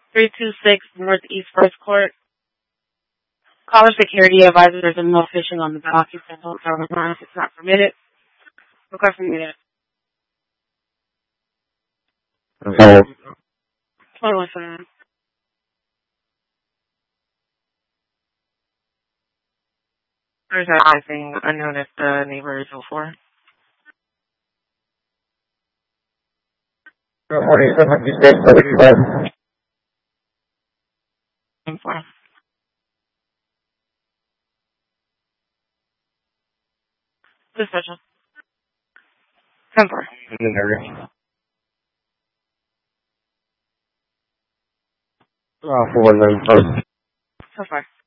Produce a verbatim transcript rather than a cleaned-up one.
three two six Northeast First Court. Caller security advisor there's no fishing on the occupant hotel line. It's not permitted. Requesting it. Okay. twenty-one seven. There's anything unknown if the neighbor is before. Good morning, seven fifty-six, thirty-five. Before. Dispatcher. ten four. In the area. Uh, for the first. So far.